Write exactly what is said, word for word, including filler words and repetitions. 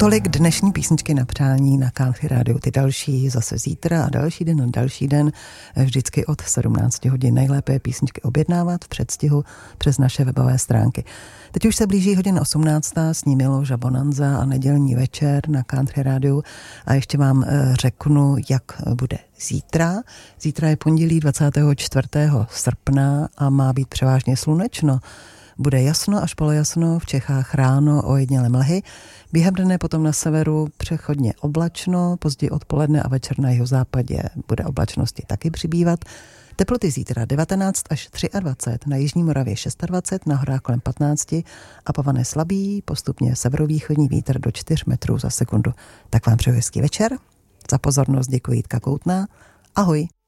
Tolik dnešní písničky na přání na Country Rádiu. Ty další zase zítra a další den a další den, vždycky od sedmnáct hodin. Nejlépe je písničky objednávat v předstihu přes naše webové stránky. Teď už se blíží hodina osmnáctá, s ní Miloš a Bonanza a nedělní večer na Country Rádiu. A ještě vám řeknu, jak bude zítra. Zítra je pondělí dvacátého čtvrtého srpna a má být převážně slunečno. Bude jasno až polojasno, v Čechách ráno ojedinělé mlhy, během dne potom na severu přechodně oblačno, později odpoledne a večer na jihozápadě bude oblačnosti taky přibývat. Teploty zítra devatenáct až dvacet tři, na jižní Moravě dvacet šest, na horách kolem patnáct a pované slabý, postupně severovýchodní vítr do čtyř metrů za sekundu. Tak vám přeju hezký večer, za pozornost děkuji Jitka Koutná, ahoj.